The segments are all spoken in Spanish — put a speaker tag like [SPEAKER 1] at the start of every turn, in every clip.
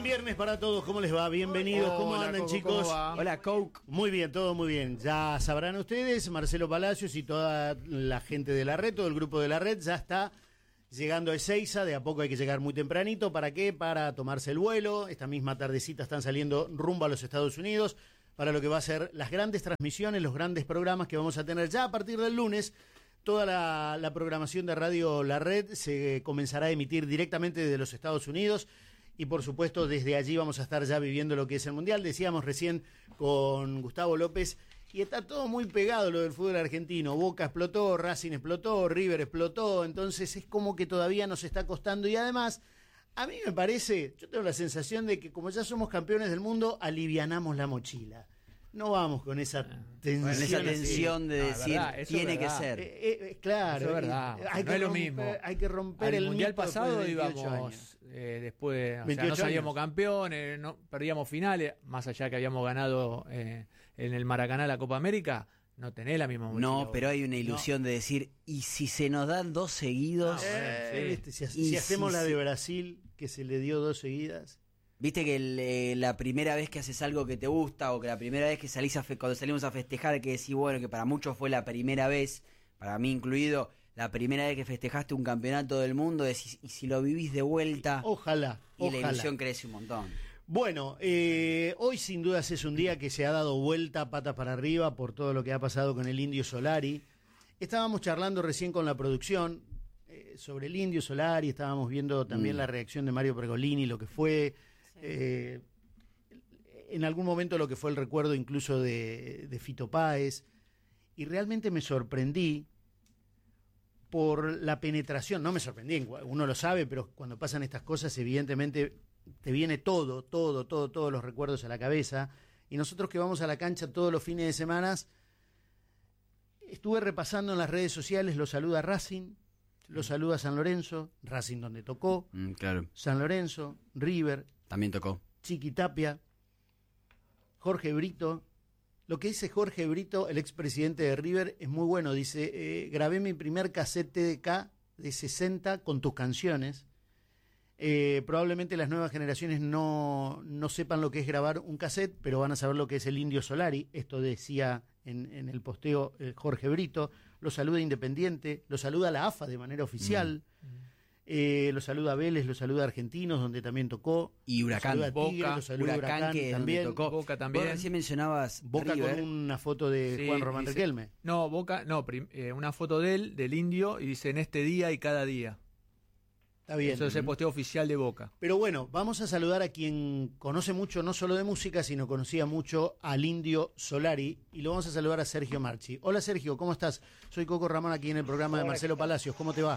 [SPEAKER 1] Buen viernes para todos, ¿cómo les va? Bienvenidos, ¿cómo andan,
[SPEAKER 2] Coco,
[SPEAKER 1] chicos?
[SPEAKER 2] Hola, Coke.
[SPEAKER 1] Muy bien, todo muy bien. Ya sabrán ustedes, Marcelo Palacios y toda la gente de la red, todo el grupo de la red ya está llegando a Ezeiza. De a poco hay que llegar muy tempranito. ¿Para qué? Para tomarse el vuelo. Esta misma tardecita están saliendo rumbo a los Estados Unidos para lo que va a ser las grandes transmisiones, los grandes programas que vamos a tener ya a partir del lunes. Toda la programación de Radio La Red se comenzará a emitir directamente desde los Estados Unidos y por supuesto desde allí vamos a estar ya viviendo lo que es el Mundial. Decíamos recién con Gustavo López y está todo muy pegado lo del fútbol argentino. Boca explotó, Racing explotó, River explotó, entonces es como que todavía nos está costando y además a mí me parece, yo tengo la sensación de que como ya somos campeones del mundo alivianamos la mochila. No vamos con esa tensión.
[SPEAKER 2] Con esa tensión de decir,
[SPEAKER 3] verdad,
[SPEAKER 2] tiene que ser.
[SPEAKER 1] Claro.
[SPEAKER 3] Eso es verdad.
[SPEAKER 1] Hay
[SPEAKER 3] No
[SPEAKER 1] que
[SPEAKER 3] es lo
[SPEAKER 1] romper,
[SPEAKER 3] mismo.
[SPEAKER 1] Hay que romper
[SPEAKER 3] el
[SPEAKER 1] el
[SPEAKER 3] mundial
[SPEAKER 1] mito
[SPEAKER 3] pasado
[SPEAKER 1] después de 28
[SPEAKER 3] íbamos después, o sea,
[SPEAKER 1] 28
[SPEAKER 3] no salíamos
[SPEAKER 1] años.
[SPEAKER 3] campeones, no perdíamos finales, más allá que habíamos ganado en el Maracaná la Copa América, no tenés la misma mochila.
[SPEAKER 2] No, pero hay una ilusión de decir, ¿y si se nos dan dos seguidos?
[SPEAKER 1] Si hacemos la de Brasil, que se le dio 2 seguidas.
[SPEAKER 2] Viste que la primera vez que haces algo que te gusta o que la primera vez que salís cuando salimos a festejar, que decís, bueno, que para muchos fue la primera vez, para mí incluido, la primera vez que festejaste un campeonato del mundo, decís, y si lo vivís de vuelta,
[SPEAKER 1] Ojalá.
[SPEAKER 2] y la ilusión crece un montón.
[SPEAKER 1] Bueno, hoy sin dudas es un día que se ha dado vuelta patas para arriba por todo lo que ha pasado con el Indio Solari. Estábamos charlando recién con la producción sobre el Indio Solari, estábamos viendo también la reacción de Mario Pergolini, lo que fue... en algún momento lo que fue el recuerdo incluso de Fito Páez, y realmente me sorprendí por la penetración. No me sorprendí, uno lo sabe, pero cuando pasan estas cosas evidentemente te viene todos los recuerdos a la cabeza, y nosotros que vamos a la cancha todos los fines de semana, estuve repasando en las redes sociales, lo saluda Racing, lo saluda San Lorenzo, Racing donde tocó,
[SPEAKER 2] Claro,
[SPEAKER 1] San Lorenzo, River,
[SPEAKER 2] también tocó.
[SPEAKER 1] Chiqui Tapia, Jorge Brito. Lo que dice Jorge Brito, el expresidente de River, es muy bueno. Dice, grabé mi primer cassette TDK de 60 con tus canciones. Probablemente las nuevas generaciones no sepan lo que es grabar un cassette, pero van a saber lo que es el Indio Solari. Esto decía en el posteo Jorge Brito. Lo saluda Independiente, lo saluda la AFA de manera oficial. Lo saluda Vélez, lo saluda Argentinos, donde también tocó.
[SPEAKER 2] Y Huracán,
[SPEAKER 1] lo saluda Tigre,
[SPEAKER 3] Boca,
[SPEAKER 1] lo saluda
[SPEAKER 2] Huracán, que es
[SPEAKER 1] también.
[SPEAKER 2] donde tocó.
[SPEAKER 3] Boca también.
[SPEAKER 2] Vos recién mencionabas
[SPEAKER 1] Boca
[SPEAKER 2] River.
[SPEAKER 1] con una foto de
[SPEAKER 3] Sí,
[SPEAKER 1] Juan Román
[SPEAKER 3] dice-
[SPEAKER 1] Riquelme.
[SPEAKER 3] No, Boca, no, una foto de él, del Indio, y dice en este día y cada día.
[SPEAKER 1] Está bien.
[SPEAKER 3] Eso es el posteo oficial de Boca.
[SPEAKER 1] Pero bueno, vamos a saludar a quien conoce mucho, no solo de música, sino conocía mucho al Indio Solari, y lo vamos a saludar a Sergio Marchi. Hola Sergio, ¿cómo estás? Soy Coco Ramón aquí en el programa de Marcelo Palacios. ¿Cómo te va?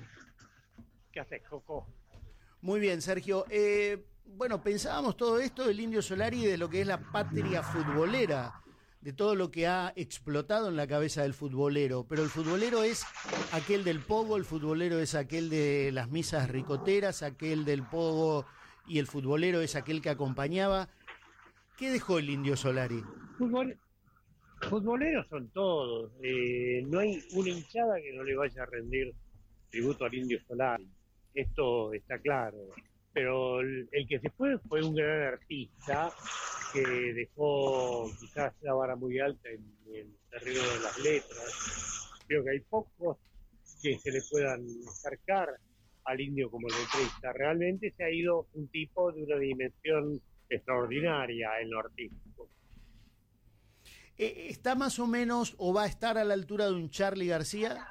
[SPEAKER 4] ¿Qué haces, Coco?
[SPEAKER 1] Muy bien, Sergio. Bueno, pensábamos todo esto del Indio Solari, de lo que es la patria futbolera, de todo lo que ha explotado en la cabeza del futbolero, pero el futbolero es aquel del pogo, el futbolero es aquel de las misas ricoteras, aquel del pogo, y el futbolero es aquel que acompañaba. ¿Qué dejó el Indio Solari?
[SPEAKER 4] Futboleros son todos. No hay una hinchada que no le vaya a rendir tributo al Indio Solari. Esto está claro. Pero el que se fue un gran artista que dejó quizás la vara muy alta en el terreno de las letras. Creo que hay pocos que se le puedan acercar al Indio como letrista. Realmente se ha ido un tipo de una dimensión extraordinaria en lo artístico.
[SPEAKER 1] ¿Está más o menos o va a estar a la altura de un Charly García?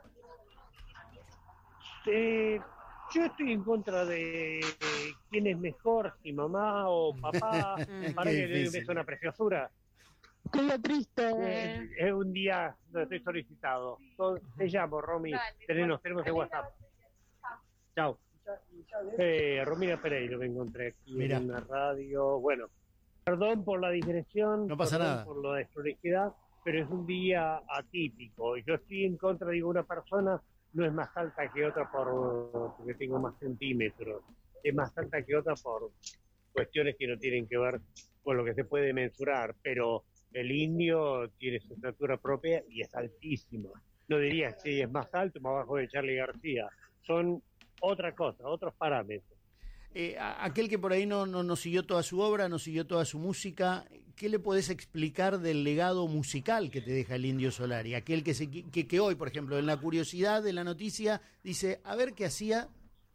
[SPEAKER 4] Yo estoy en contra de quién es mejor, si mamá o papá. Para
[SPEAKER 1] Qué
[SPEAKER 4] que le
[SPEAKER 1] difícil.
[SPEAKER 4] des una preciosura.
[SPEAKER 5] ¡Qué triste!
[SPEAKER 4] Es un día donde estoy solicitado. Te llamo, Romy. Tenemos de WhatsApp. Chao. Romina Pereiro me encontré aquí
[SPEAKER 1] Mirá.
[SPEAKER 4] en una radio. Bueno, perdón por la digresión,
[SPEAKER 1] No pasa
[SPEAKER 4] perdón
[SPEAKER 1] nada.
[SPEAKER 4] por la desprolijidad, pero es un día atípico. Yo estoy en contra de una persona no es más alta que otra porque tengo más centímetros, es más alta que otra por cuestiones que no tienen que ver con lo que se puede mensurar, pero el Indio tiene su estatura propia y es altísima. No diría si es más alto o más bajo de Charly García, son otra cosa, otros parámetros.
[SPEAKER 1] Aquel que por ahí no siguió toda su obra, no siguió toda su música, ¿qué le podés explicar del legado musical que te deja el Indio Solari? Aquel que hoy, por ejemplo, en la curiosidad de la noticia, dice, a ver qué hacía.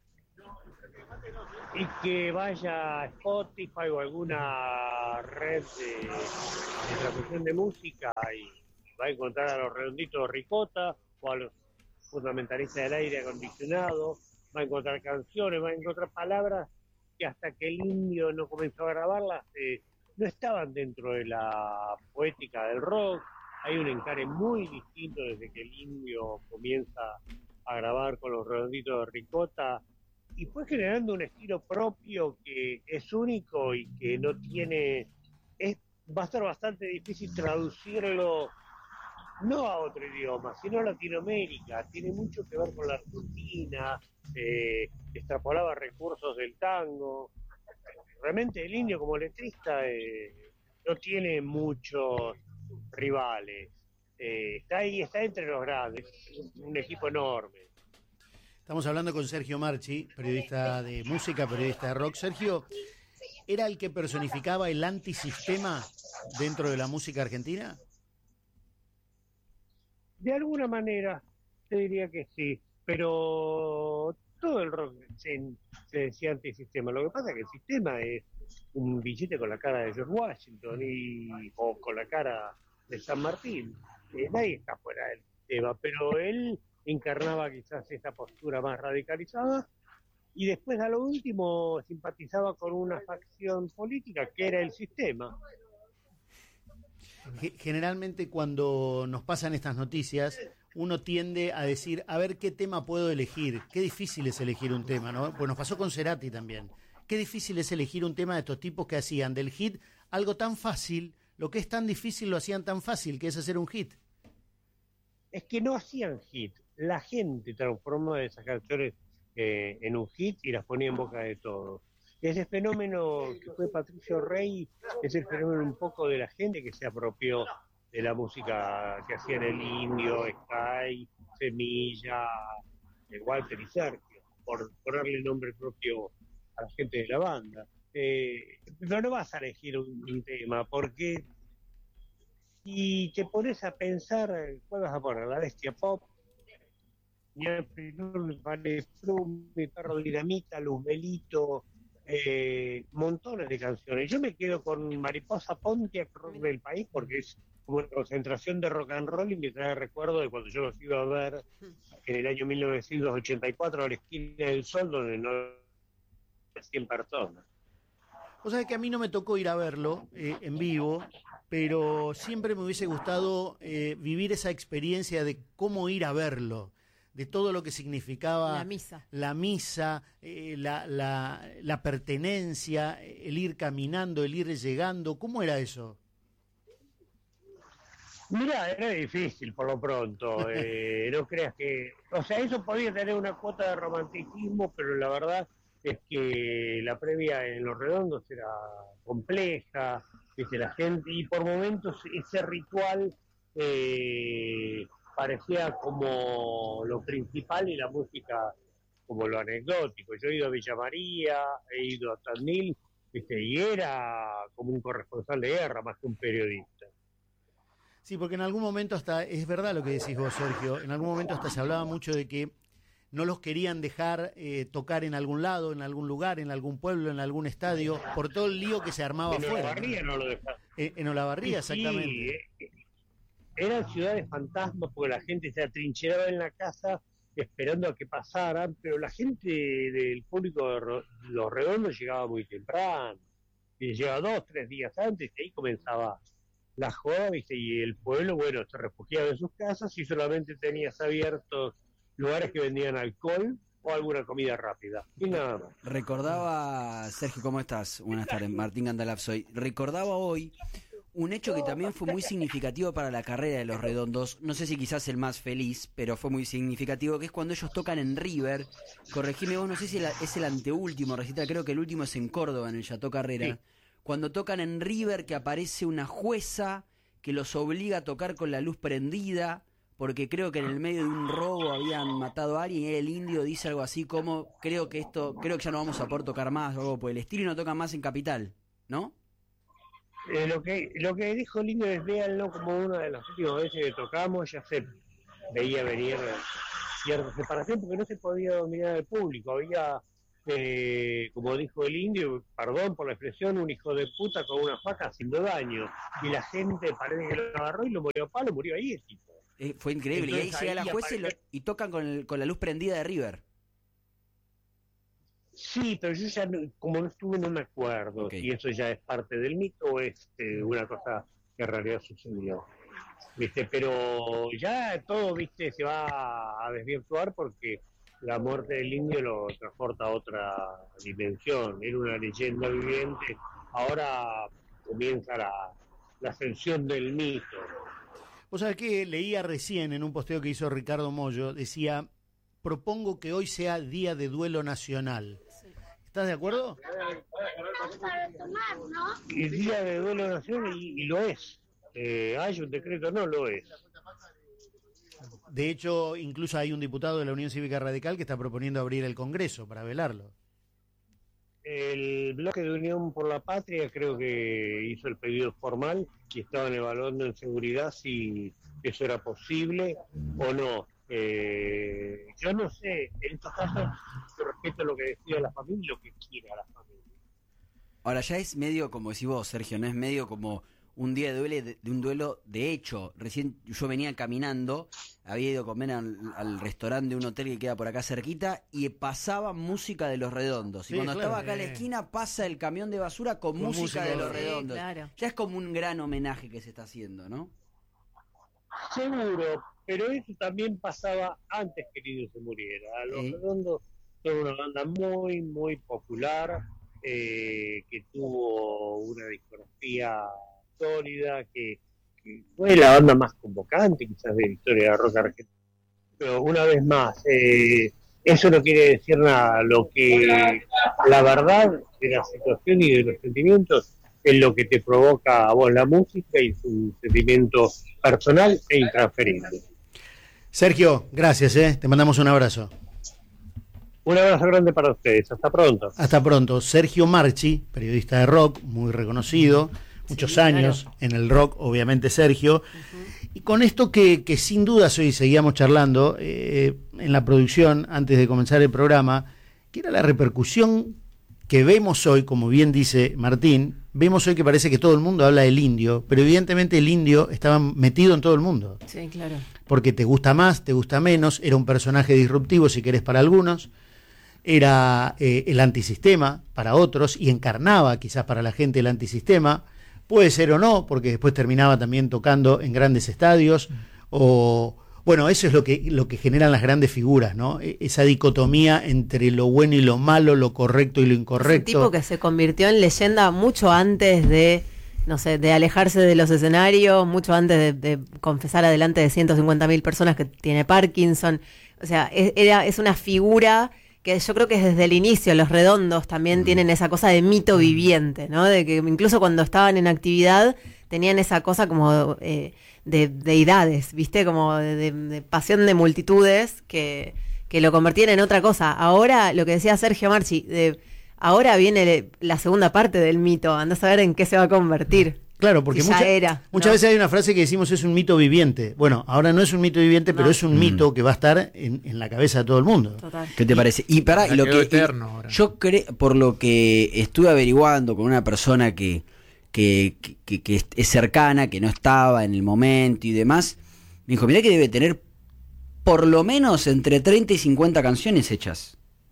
[SPEAKER 4] Y que vaya a Spotify o alguna red de transmisión de música y va a encontrar a los Redonditos de Ricota o a los fundamentalistas del aire acondicionado, va a encontrar canciones, va a encontrar palabras que hasta que el Indio no comenzó a grabarlas no estaban dentro de la poética del rock. Hay un encare muy distinto desde que el Indio comienza a grabar con los Redonditos de Ricota y fue generando un estilo propio que es único y que no tiene... va a ser bastante difícil traducirlo no a otro idioma, sino a Latinoamérica. Tiene mucho que ver con la Argentina, extrapolaba recursos del tango. Realmente el Indio como letrista no tiene muchos rivales. Está ahí, está entre los grandes, un equipo enorme.
[SPEAKER 1] Estamos hablando con Sergio Marchi, periodista de música, periodista de rock. Sergio, ¿era el que personificaba el antisistema dentro de la música argentina?
[SPEAKER 4] De alguna manera, te diría que sí, pero todo el rock se decía antisistema. Lo que pasa es que el sistema es un billete con la cara de George Washington o con la cara de San Martín. Nadie está fuera del tema, pero él encarnaba quizás esa postura más radicalizada y después a lo último simpatizaba con una facción política que era el sistema.
[SPEAKER 1] Generalmente cuando nos pasan estas noticias, uno tiende a decir, a ver qué tema puedo elegir. Qué difícil es elegir un tema, ¿no? Pues nos pasó con Cerati también. Qué difícil es elegir un tema de estos tipos que hacían del hit algo tan fácil, lo que es tan difícil lo hacían tan fácil, que es hacer un hit.
[SPEAKER 4] Es que no hacían hit. La gente transformó esas canciones en un hit y las ponía en boca de todos. Ese fenómeno que fue Patricio Rey es el fenómeno un poco de la gente que se apropió de la música que hacían el Indio, Sky, Semilla, Walter y Sergio, por ponerle el nombre propio a la gente de la banda. Pero no vas a elegir un tema, porque si te pones a pensar, ¿cuál vas a poner? La Bestia Pop, Mi Perro Dinamita, Luzbelito, montones de canciones. Yo me quedo con Mariposa Pontiac, Rock del País, porque es como una concentración de rock and roll y me trae recuerdo de cuando yo los iba a ver en el año 1984 a la esquina del Sol, donde no había 100 personas.
[SPEAKER 1] O sea que a mí no me tocó ir a verlo en vivo, pero siempre me hubiese gustado vivir esa experiencia de cómo ir a verlo, de todo lo que significaba la misa, la pertenencia, el ir caminando, el ir llegando. ¿Cómo era eso?
[SPEAKER 4] Mira, era difícil por lo pronto. No creas que... O sea, eso podía tener una cuota de romanticismo, pero la verdad es que la previa en Los Redondos era compleja, la gente, y por momentos ese ritual parecía como lo principal y la música como lo anecdótico. Yo he ido a Villa María, he ido a Tandil, y era como un corresponsal de guerra más que un periodista.
[SPEAKER 1] Sí, porque en algún momento hasta, es verdad lo que decís vos, Sergio, en algún momento hasta se hablaba mucho de que no los querían dejar tocar en algún lado, en algún lugar, en algún pueblo, en algún estadio, por todo el lío que se armaba afuera.
[SPEAKER 4] En Olavarría no lo dejaron.
[SPEAKER 1] En Olavarría, exactamente.
[SPEAKER 4] Sí, eran ciudades fantasmas porque la gente se atrincheraba en la casa esperando a que pasaran, pero la gente del público de Los Redondos llegaba muy temprano, y llegaba 2, 3 días antes, y ahí comenzaba la joda, ¿viste? Y el pueblo, bueno, se refugiaba en sus casas y solamente tenías abiertos lugares que vendían alcohol o alguna comida rápida, y nada más.
[SPEAKER 2] Recordaba, Sergio, ¿cómo estás? Buenas tardes, Martín Gandalaf soy. Recordaba hoy un hecho que también fue muy significativo para la carrera de Los Redondos, no sé si quizás el más feliz, pero fue muy significativo, que es cuando ellos tocan en River. Corregime vos, no sé si es el anteúltimo recital, creo que el último es en Córdoba, en el Chateau Carrera. Sí. Cuando tocan en River, que aparece una jueza que los obliga a tocar con la luz prendida, porque creo que en el medio de un robo habían matado a alguien y el indio dice algo así como, creo que ya no vamos a poder tocar más o algo por el estilo y no tocan más en Capital, ¿no?
[SPEAKER 4] Lo que dijo el indio es véanlo como una de las últimas veces que tocamos, ya se veía venir cierta separación porque no se podía dominar al público, había, como dijo el indio, perdón por la expresión, un hijo de puta con una faca haciendo daño, y la gente parece que lo agarró y lo murió a palo, murió ahí el tipo.
[SPEAKER 2] Fue increíble.
[SPEAKER 4] Entonces,
[SPEAKER 2] y ahí llega la jueza y tocan con la luz prendida de River.
[SPEAKER 4] Sí, pero yo ya como no estuve no me acuerdo.
[SPEAKER 2] Okay.
[SPEAKER 4] Si eso ya es parte del mito o es una cosa que en realidad sucedió. Pero ya todo se va a desvirtuar porque la muerte del indio lo transporta a otra dimensión. Era una leyenda viviente. Ahora comienza la ascensión del mito.
[SPEAKER 1] Vos sabés que leía recién en un posteo que hizo Ricardo Mollo, decía, propongo que hoy sea Día de Duelo Nacional. Sí. ¿Estás de acuerdo?
[SPEAKER 4] El Día de Duelo Nacional y lo es. Hay un decreto, no lo es.
[SPEAKER 1] De hecho, incluso hay un diputado de la Unión Cívica Radical que está proponiendo abrir el Congreso para velarlo.
[SPEAKER 4] El bloque de Unión por la Patria creo que hizo el pedido formal y estaban evaluando en seguridad si eso era posible o no. Yo no sé, en estos casos yo respeto lo que decida la familia y lo que quiera la familia.
[SPEAKER 2] Ahora ya es medio como decís vos, Sergio, no es medio como un día de un duelo de hecho. Recién yo venía caminando, había ido a comer al restaurante de un hotel que queda por acá cerquita y pasaba música de Los Redondos. Y cuando estaba acá en la esquina pasa el camión de basura con música de Los Redondos. Claro. Ya es como un gran homenaje que se está haciendo, ¿no?
[SPEAKER 4] Seguro, pero eso también pasaba antes que el indio se muriera. Los Redondos son una banda muy, muy popular, que tuvo una discografía sólida, que fue la banda más convocante quizás de la historia de la rock argentina. Pero una vez más, eso no quiere decir nada. Lo que la verdad de la situación y de los sentimientos es lo que te provoca a vos la música y su sentimiento personal e intransferible.
[SPEAKER 1] Sergio, gracias, te mandamos un abrazo.
[SPEAKER 4] Un abrazo grande para ustedes, hasta pronto.
[SPEAKER 1] Hasta pronto. Sergio Marchi, periodista de rock, muy reconocido, muchos años en el rock, obviamente Sergio. Y con esto que sin dudas hoy seguíamos charlando en la producción, antes de comenzar el programa, que era la repercusión que vemos hoy, como bien dice Martín, vemos hoy que parece que todo el mundo habla del indio, pero evidentemente el indio estaba metido en todo el mundo.
[SPEAKER 6] Sí, claro. Porque
[SPEAKER 1] te gusta más, te gusta menos, era un personaje disruptivo si querés para algunos, era el antisistema para otros y encarnaba quizás para la gente el antisistema, puede ser o no, porque después terminaba también tocando en grandes estadios o... Bueno, eso es lo que generan las grandes figuras, ¿no? Esa dicotomía entre lo bueno y lo malo, lo correcto y lo incorrecto.
[SPEAKER 6] Es un tipo que se convirtió en leyenda mucho antes de, no sé, de alejarse de los escenarios, mucho antes de confesar adelante de 150.000 personas que tiene Parkinson. O sea, es una figura que yo creo que desde el inicio Los Redondos también tienen esa cosa de mito viviente, ¿no? De que incluso cuando estaban en actividad tenían esa cosa como... de deidades, ¿viste? Como de pasión de multitudes que lo convertían en otra cosa. Ahora, lo que decía Sergio Marchi, ahora viene la segunda parte del mito, andás a ver en qué se va a convertir.
[SPEAKER 1] Claro, porque muchas veces hay una frase que decimos es un mito viviente. Bueno, ahora no es un mito viviente, pero es un mito que va a estar en la cabeza de todo el mundo.
[SPEAKER 6] Total.
[SPEAKER 2] ¿Qué te parece? Y para lo que
[SPEAKER 3] eterno
[SPEAKER 2] yo creo, por lo que estuve averiguando con una persona que es cercana, que no estaba en el momento y demás, me dijo, mirá que debe tener por lo menos entre 30 y 50 canciones hechas.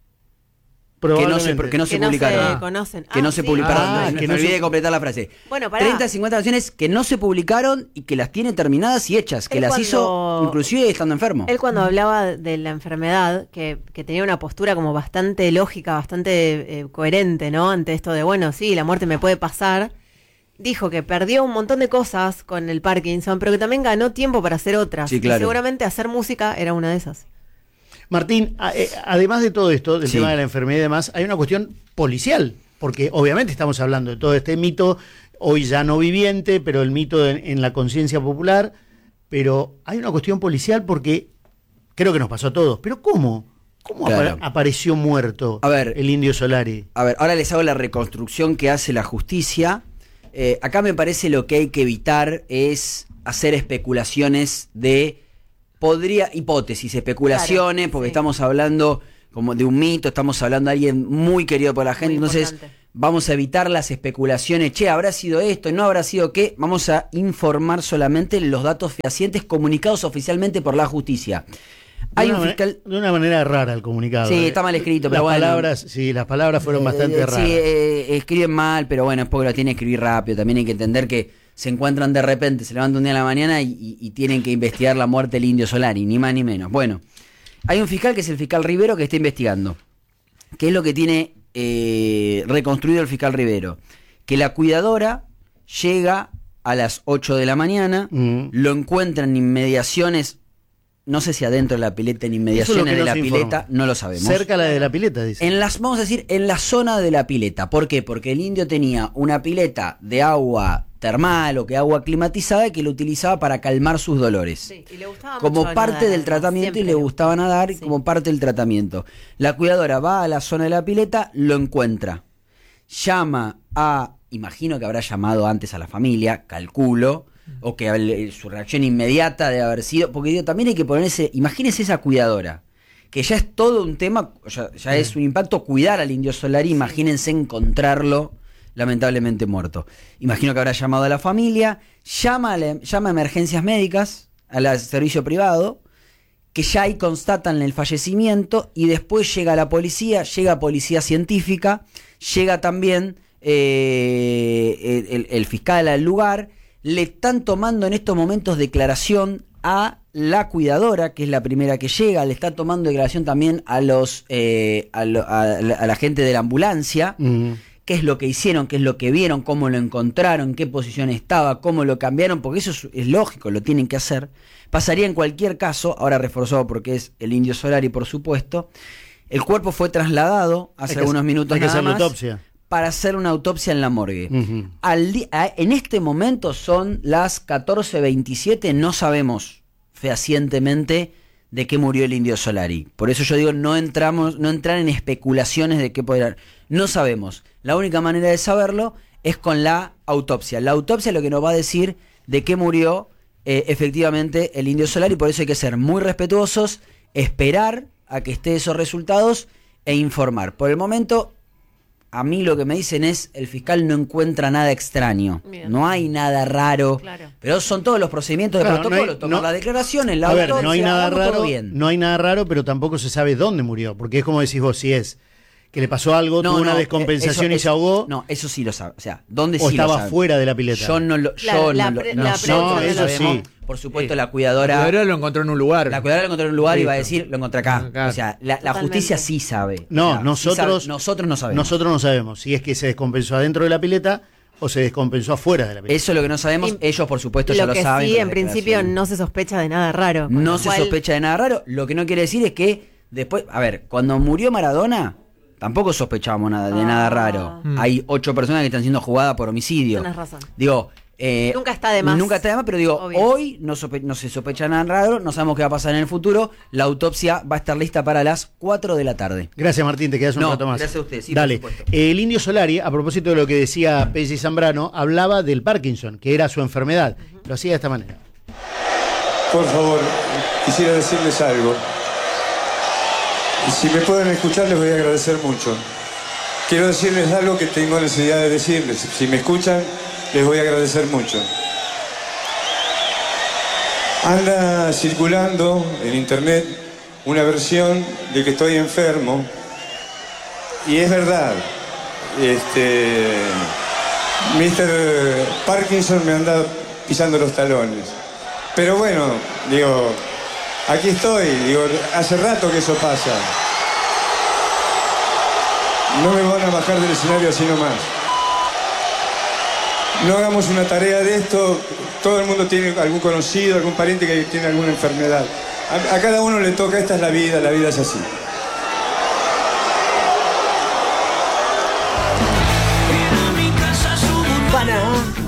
[SPEAKER 2] Que no se publicaron. Que no se publicaron. Me olvidé de completar la frase.
[SPEAKER 6] Bueno,
[SPEAKER 2] 30 50 canciones que no se publicaron y que las tiene terminadas y hechas, que las hizo inclusive estando enfermo.
[SPEAKER 6] Él cuando hablaba de la enfermedad, que tenía una postura como bastante lógica, bastante coherente, ¿no? Ante esto de, bueno, sí, la muerte me puede pasar. Dijo que perdió un montón de cosas con el Parkinson, pero que también ganó tiempo para hacer otras.
[SPEAKER 2] Sí, claro.
[SPEAKER 6] Y seguramente hacer música era una de esas.
[SPEAKER 1] Martín, además de todo esto, del tema de la enfermedad y demás, hay una cuestión policial, porque obviamente estamos hablando de todo este mito, hoy ya no viviente, pero el mito en la conciencia popular, pero hay una cuestión policial porque creo que nos pasó a todos. Pero ¿cómo? ¿Cómo
[SPEAKER 2] Claro.
[SPEAKER 1] apareció muerto
[SPEAKER 2] A ver.
[SPEAKER 1] el Indio Solari?
[SPEAKER 2] A ver, ahora les hago la reconstrucción que hace la justicia. Acá me parece lo que hay que evitar es hacer especulaciones de... hipótesis, especulaciones,
[SPEAKER 6] Claro,
[SPEAKER 2] porque
[SPEAKER 6] sí.
[SPEAKER 2] estamos hablando como de un mito, estamos hablando de alguien muy querido por la gente,
[SPEAKER 6] Muy
[SPEAKER 2] entonces
[SPEAKER 6] importante.
[SPEAKER 2] vamos a evitar las especulaciones, che, ¿habrá sido esto? ¿No habrá sido qué? Vamos a informar solamente los datos fehacientes comunicados oficialmente por la justicia. Hay un fiscal...
[SPEAKER 1] De una manera rara el comunicado.
[SPEAKER 2] Sí, está mal escrito, pero
[SPEAKER 1] las
[SPEAKER 2] bueno.
[SPEAKER 1] palabras, sí, las palabras fueron bastante raras.
[SPEAKER 2] Sí, escriben mal, pero bueno, es porque lo tiene que escribir rápido. También hay que entender que se encuentran de repente, se levantan un día a la mañana y tienen que investigar la muerte del Indio Solari, ni más ni menos. Bueno, hay un fiscal que es el fiscal Rivero que está investigando. ¿Qué es lo que tiene reconstruido el fiscal Rivero? Que la cuidadora llega a las 8 de la mañana, lo encuentra en inmediaciones, no sé si adentro de la pileta, en inmediaciones
[SPEAKER 1] que
[SPEAKER 2] de
[SPEAKER 1] no
[SPEAKER 2] la
[SPEAKER 1] se
[SPEAKER 2] pileta,
[SPEAKER 1] informa.
[SPEAKER 2] no lo sabemos.
[SPEAKER 1] Cerca de la pileta, dice.
[SPEAKER 2] Vamos a decir, en la zona de la pileta. ¿Por qué? Porque el indio tenía una pileta de agua termal o que agua climatizada que lo utilizaba para calmar sus dolores.
[SPEAKER 6] Sí, y le gustaba
[SPEAKER 2] Como
[SPEAKER 6] mucho
[SPEAKER 2] parte
[SPEAKER 6] nadar,
[SPEAKER 2] del tratamiento y
[SPEAKER 6] siempre
[SPEAKER 2] le gustaba nadar
[SPEAKER 6] Sí.
[SPEAKER 2] como parte del tratamiento. La cuidadora va a la zona de la pileta, lo encuentra. Llama imagino que habrá llamado antes a la familia, calculo, o que su reacción inmediata de haber sido, porque digo, también hay que ponerse, imagínese esa cuidadora, que ya es todo un tema, ya es un impacto cuidar al Indio Solari, imagínense encontrarlo lamentablemente muerto. Imagino que habrá llamado a la familia, llama a emergencias médicas, al servicio privado, que ya ahí constatan el fallecimiento y después llega policía científica, llega también el fiscal al lugar, le están tomando en estos momentos declaración a la cuidadora, que es la primera que llega, le está tomando declaración también a la gente de la ambulancia, qué es lo que hicieron, qué es lo que vieron, cómo lo encontraron, en qué posición estaba, cómo lo cambiaron, porque eso es lógico, lo tienen que hacer. Pasaría en cualquier caso, ahora reforzado porque es el Indio Solari, por supuesto. El cuerpo fue trasladado hace algunos minutos
[SPEAKER 1] hay que
[SPEAKER 2] nada
[SPEAKER 1] hacer la
[SPEAKER 2] más
[SPEAKER 1] autopsia.
[SPEAKER 2] para hacer una autopsia en la morgue.
[SPEAKER 1] Ujú.
[SPEAKER 2] En este momento son las 14:27, no sabemos fehacientemente de qué murió el Indio Solari. Por eso yo digo, no entrar en especulaciones de qué podría... No sabemos. La única manera de saberlo es con la autopsia. La autopsia es lo que nos va a decir de qué murió efectivamente el Indio Solari, por eso hay que ser muy respetuosos, esperar a que esté esos resultados e informar. Por el momento, a mí lo que me dicen es, el fiscal no encuentra nada extraño,
[SPEAKER 6] Bien.
[SPEAKER 2] no hay nada raro,
[SPEAKER 6] Claro.
[SPEAKER 2] pero son todos los procedimientos de
[SPEAKER 1] Claro,
[SPEAKER 2] protocolo,
[SPEAKER 1] no hay-
[SPEAKER 2] tomar
[SPEAKER 1] no-
[SPEAKER 2] las declaraciones, la
[SPEAKER 1] A ver,
[SPEAKER 2] autopsia,
[SPEAKER 1] no hay nada
[SPEAKER 2] vamos todo
[SPEAKER 1] raro,
[SPEAKER 2] bien.
[SPEAKER 1] no hay nada raro, pero tampoco se sabe dónde murió, porque es como decís vos, si es que le pasó algo, tuvo una descompensación y se ahogó,
[SPEAKER 2] No, eso sí lo sabe, o sea, ¿dónde
[SPEAKER 1] o
[SPEAKER 2] sí lo
[SPEAKER 1] estaba
[SPEAKER 2] sabe?
[SPEAKER 1] fuera de la pileta.
[SPEAKER 2] Yo no lo,
[SPEAKER 6] Claro,
[SPEAKER 2] yo
[SPEAKER 6] la
[SPEAKER 2] no lo,
[SPEAKER 6] pre-
[SPEAKER 2] no
[SPEAKER 6] la
[SPEAKER 2] sé,
[SPEAKER 6] pre-
[SPEAKER 2] no lo
[SPEAKER 1] eso
[SPEAKER 2] sabemos.
[SPEAKER 1] sí.
[SPEAKER 2] Por supuesto, la
[SPEAKER 3] La
[SPEAKER 2] cuidadora
[SPEAKER 3] cuidadora lo encontró en un lugar.
[SPEAKER 2] lo encontró en un lugar y va a
[SPEAKER 3] Listo.
[SPEAKER 2] decir, lo encontré acá.
[SPEAKER 3] Claro.
[SPEAKER 2] O sea, la
[SPEAKER 6] Totalmente.
[SPEAKER 2] justicia sí sabe.
[SPEAKER 1] No,
[SPEAKER 2] O sea, sí
[SPEAKER 1] nosotros-
[SPEAKER 2] sabe- nosotros no sabemos.
[SPEAKER 1] Nosotros no sabemos si es que se descompensó adentro de la pileta o se descompensó afuera de la pileta.
[SPEAKER 2] Eso es lo que no sabemos.
[SPEAKER 6] Y
[SPEAKER 2] Ellos, por supuesto, ya
[SPEAKER 6] Lo
[SPEAKER 2] lo
[SPEAKER 6] que
[SPEAKER 2] saben.
[SPEAKER 6] sí,
[SPEAKER 2] con
[SPEAKER 6] en
[SPEAKER 2] la
[SPEAKER 6] principio,
[SPEAKER 2] declaración.
[SPEAKER 6] no se sospecha de nada raro. con
[SPEAKER 2] No
[SPEAKER 6] lo
[SPEAKER 2] se
[SPEAKER 6] cual-
[SPEAKER 2] sospecha de nada raro. Lo que no quiere decir es que después, a ver, cuando murió Maradona, tampoco sospechábamos nada de nada raro.
[SPEAKER 3] Mm.
[SPEAKER 2] Hay 8 personas que están siendo jugadas por homicidio.
[SPEAKER 6] Tenés razón.
[SPEAKER 2] Digo,
[SPEAKER 6] Nunca está de más.
[SPEAKER 2] Nunca está de más, pero digo,
[SPEAKER 6] Obvio.
[SPEAKER 2] hoy no se sospecha nada raro, no sabemos qué va a pasar en el futuro. La autopsia va a estar lista para las 4 de la tarde.
[SPEAKER 1] Gracias, Martín, te quedas un
[SPEAKER 2] No,
[SPEAKER 1] rato más.
[SPEAKER 2] gracias a usted, sí,
[SPEAKER 1] Dale.
[SPEAKER 2] por supuesto.
[SPEAKER 1] El Indio Solari, a propósito de lo que decía Pelle Zambrano, hablaba del Parkinson, que era su enfermedad. Lo hacía de esta manera.
[SPEAKER 7] Por favor, quisiera decirles algo. Si me pueden escuchar, les voy a agradecer mucho. Quiero decirles algo que tengo necesidad de decirles. Si me escuchan, les voy a agradecer mucho. Anda circulando en internet una versión de que estoy enfermo. Y es verdad. Mr. Parkinson me anda pisando los talones. Pero bueno, digo, aquí estoy, digo, hace rato que eso pasa. No me van a bajar del escenario así nomás. No hagamos una tarea de esto, todo el mundo tiene algún conocido, algún pariente que tiene alguna enfermedad. A cada uno le toca, esta es la vida es así.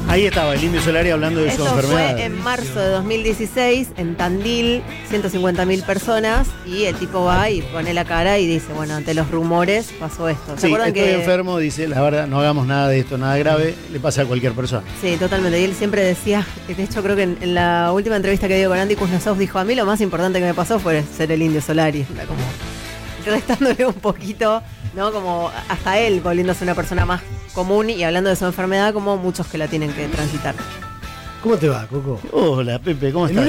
[SPEAKER 1] Ahí estaba el Indio Solari hablando de su
[SPEAKER 6] Eso
[SPEAKER 1] enfermedad.
[SPEAKER 6] fue en marzo de 2016 en Tandil, 150.000 personas, y el tipo va y pone la cara y dice, bueno, ante los rumores pasó esto. ¿Se
[SPEAKER 1] Sí,
[SPEAKER 6] acuerdan
[SPEAKER 1] estoy enfermo, dice, la verdad, no hagamos nada de esto, nada grave, le pasa a cualquier persona.
[SPEAKER 6] Sí, totalmente. Y él siempre decía, de hecho creo que en la última entrevista que dio con Andy Kuznetsov dijo, a mí lo más importante que me pasó fue ser el Indio Solari. Era como restándole un poquito, ¿no? Como hasta él volviéndose una persona más común y hablando de su enfermedad como muchos que la tienen que transitar.
[SPEAKER 8] ¿Cómo te va, Coco?
[SPEAKER 1] Hola, Pepe, ¿cómo
[SPEAKER 8] El
[SPEAKER 1] estás?